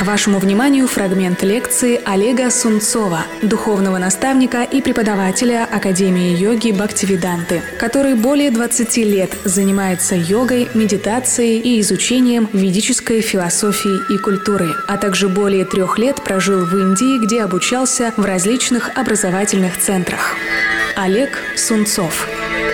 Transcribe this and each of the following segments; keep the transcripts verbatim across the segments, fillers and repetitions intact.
Вашему вниманию фрагмент лекции Олега Сунцова, духовного наставника и преподавателя Академии йоги Бхактивиданты, который более двадцати лет занимается йогой, медитацией и изучением ведической философии и культуры, а также более трех лет прожил в Индии, где обучался в различных образовательных центрах. Олег Сунцов.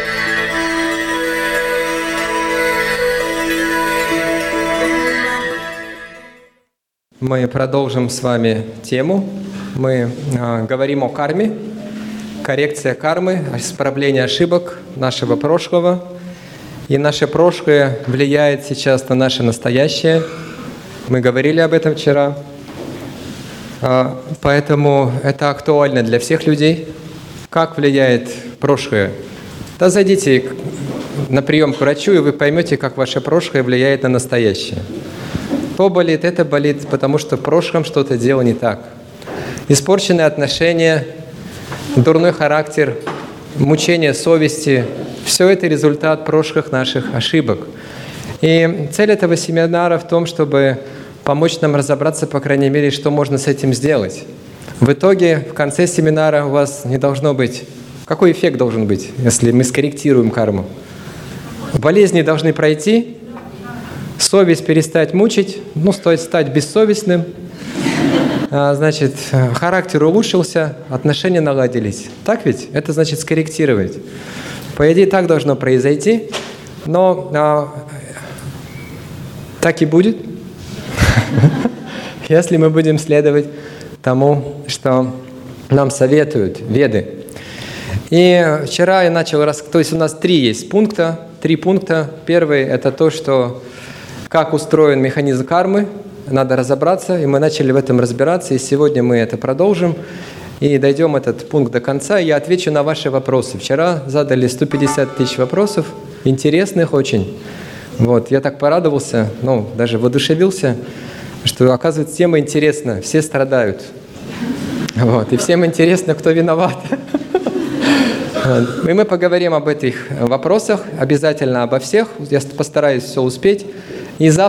Мы продолжим с вами тему. Мы э, говорим о карме, коррекция кармы, исправление ошибок нашего прошлого. И наше прошлое влияет сейчас на наше настоящее. Мы говорили об этом вчера. Э, поэтому это актуально для всех людей. Как влияет прошлое? Да зайдите на прием к врачу, и вы поймете, как ваше прошлое влияет на настоящее. То болит, это болит, потому что в прошлом что-то делал не так. Испорченные отношения, дурной характер, мучение совести – все это результат прошлых наших ошибок. И цель этого семинара в том, чтобы помочь нам разобраться, по крайней мере, что можно с этим сделать. В итоге, в конце семинара у вас не должно быть… Какой эффект должен быть, если мы скорректируем карму? Болезни должны пройти, совесть перестать мучить, ну, стоит стать бессовестным, значит, характер улучшился, отношения наладились. Так ведь? Это значит скорректировать. По идее, так должно произойти, но а, так и будет, если мы будем следовать тому, что нам советуют веды. И вчера я начал раз, то есть у нас три есть пункта, три пункта. Первый – это то, что как устроен механизм кармы, надо разобраться, и мы начали в этом разбираться, и сегодня мы это продолжим, и дойдем этот пункт до конца, и я отвечу на ваши вопросы. Вчера задали сто пятьдесят тысяч вопросов, интересных очень. Вот, я так порадовался, ну, даже воодушевился, что, оказывается, тема интересна, все страдают. Вот, и всем интересно, кто виноват. И мы поговорим об этих вопросах, обязательно обо всех, я постараюсь все успеть. И завтра